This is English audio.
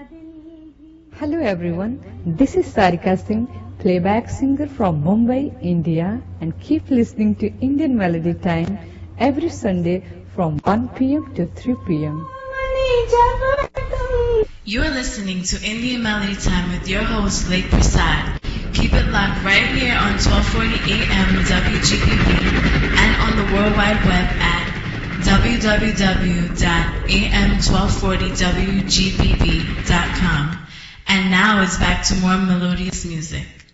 Hello everyone, this is Sarika Singh, playback singer from Mumbai, India, and keep listening to Indian Melody Time every Sunday from 1 p.m. to 3 p.m. You are listening to Indian Melody Time with your host, Lake Prasad. Keep it locked right here on 1240 AM WGBB and on the World Wide Web at www.am1240wgbb.com. And now it's back to more melodious music.